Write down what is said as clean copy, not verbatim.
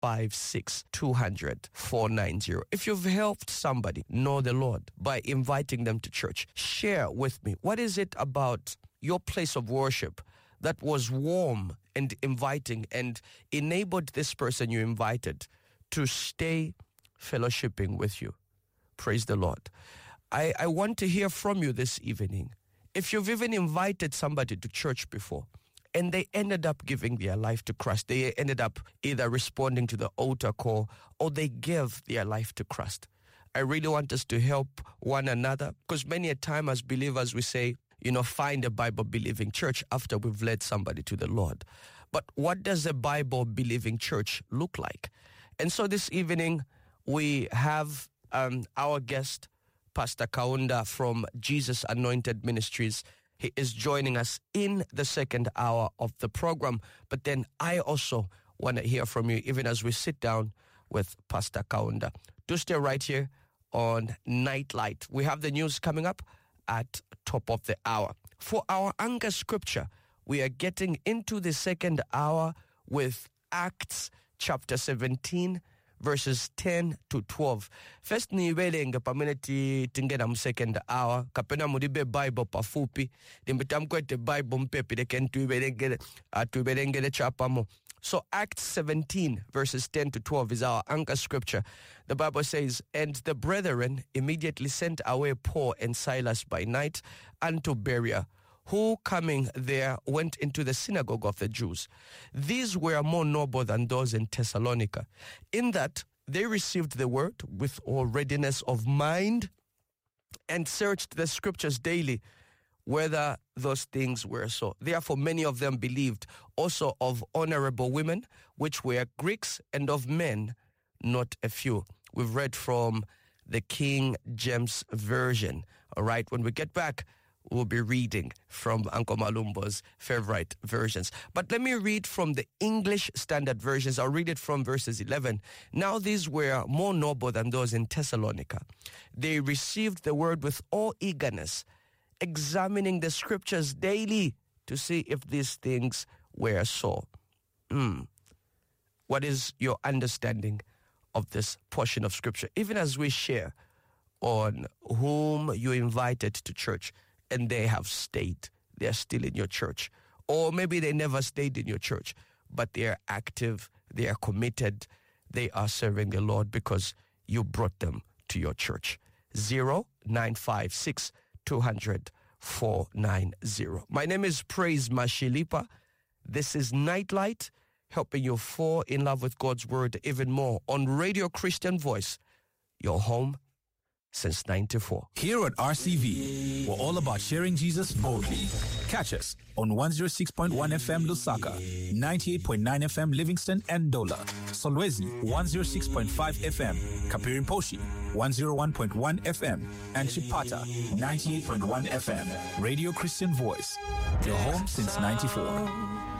956 200 490. If you've helped somebody know the Lord by inviting them to church, share with me. What is it about your place of worship that was warm and inviting and enabled this person you invited to stay fellowshipping with you? Praise the Lord. I want to hear from you this evening. If you've even invited somebody to church before and they ended up giving their life to Christ, they ended up either responding to the altar call or they gave their life to Christ. I really want us to help one another, because many a time as believers we say, find a Bible-believing church after we've led somebody to the Lord. But what does a Bible-believing church look like? And so this evening we have our guest, Pastor Kaunda from Jesus Anointed Ministries. He is joining us in the second hour of the program. But then I also want to hear from you even as we sit down with Pastor Kaunda. Do stay right here on Nightlight. We have the news coming up at top of the hour. For our anchor scripture, we are getting into the second hour with Acts chapter 17, verses 10 to 12. First nibelenga pameneti tingena mu second hour kapena mudibe Bible pafupi dimbetamkwete Bible mpepi tuibelengele chapamo. So Acts 17 verses 10 to 12 is our anchor scripture. The Bible says, "And the brethren immediately sent away Paul and Silas by night unto Berea, who coming there went into the synagogue of the Jews. These were more noble than those in Thessalonica, in that they received the word with all readiness of mind and searched the scriptures daily, whether those things were so. Therefore many of them believed, also of honorable women, which were Greeks, and of men, not a few." We've read from the King James Version. All right, when we get back, we'll be reading from Uncle Malumbo's favorite versions. But let me read from the English Standard Versions. I'll read it from verses 11. "Now these were more noble than those in Thessalonica. They received the word with all eagerness, examining the scriptures daily to see if these things were so." What is your understanding of this portion of scripture? Even as we share on whom you invited to church, and they have stayed. They're still in your church. Or maybe they never stayed in your church, but they're active, they are committed, they are serving the Lord because you brought them to your church. 0956 200 490. My name is Praise Mashilipa. This is Nightlight, helping you fall in love with God's word even more on Radio Christian Voice, your home since 94. Here at RCV, we're all about sharing Jesus boldly. Catch us on 106.1 FM Lusaka, 98.9 FM Livingston and Dola, Solwezi 106.5 FM, Kapirimposhi 101.1 FM, and Chipata 98.1 FM. Radio Christian Voice, your home since 94.